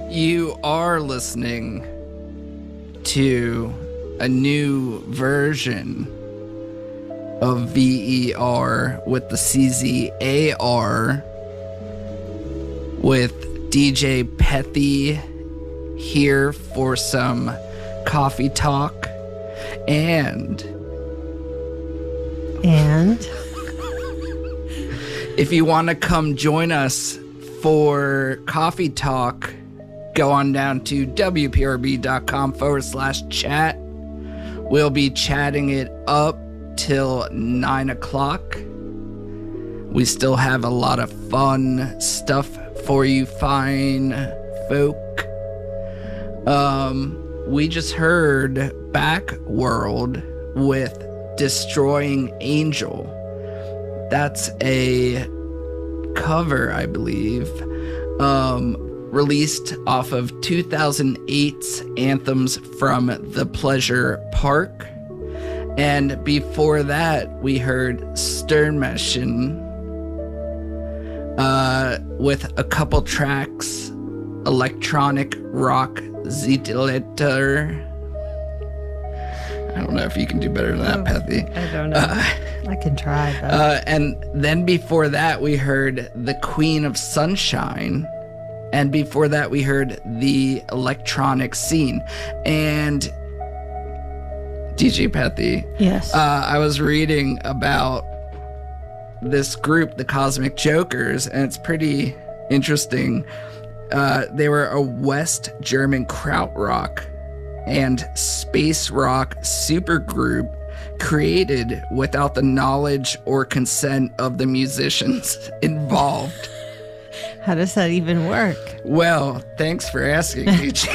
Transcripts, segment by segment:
You are listening to a new version of VER with the CZAR with DJ Pethy here for some coffee talk and if you want to come join us for coffee talk, go on down to wprb.com/chat. We'll be chatting it up till 9 o'clock. We still have a lot of fun stuff for you fine folk. We just heard Backworld with Destroying Angel. That's a cover, I believe, released off of 2008's Anthems from the Pleasure Park. And before that, we heard Sternmaschen with a couple tracks, Electronic Rock Zitletter. I don't know if you can do better than that, Pethy. I don't know. I can try, though. And then before that, we heard The Queen of Sunshine. And before that, we heard The Electronic Scene. And DJ Pethy. Yes. I was reading about this group, the Cosmic Jokers, and it's pretty interesting. They were a West German krautrock and space rock supergroup created without the knowledge or consent of the musicians involved. How does that even work? Well, thanks for asking, DJ.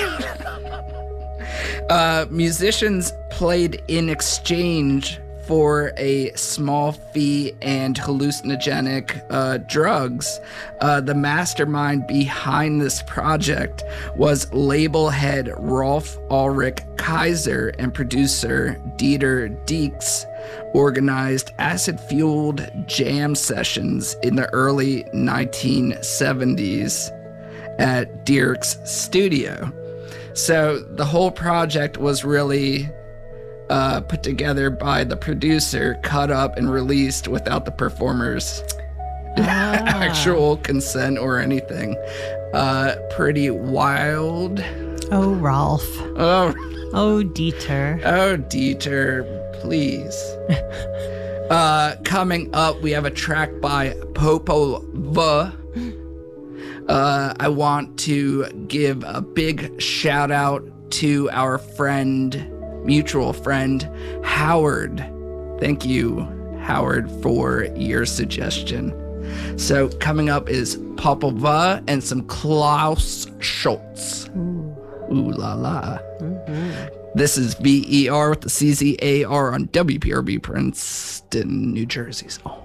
Musicians played in exchange for a small fee and hallucinogenic drugs. The mastermind behind this project was label head Rolf Ulrich Kaiser and producer Dieter Dierks organized acid-fueled jam sessions in the early 1970s at Dierks' studio. So the whole project was really put together by the producer, cut up and released without the performers' actual consent or anything. Pretty wild. Oh, Rolf. Oh, Dieter. Oh, Dieter, please. Coming up, we have a track by Popova. I want to give a big shout out to our mutual friend, Howard. Thank you, Howard, for your suggestion. So coming up is Popova and some Klaus Schultz. Ooh la la. Mm-hmm. This is VER with the CZAR on WPRB Princeton, New Jersey's own.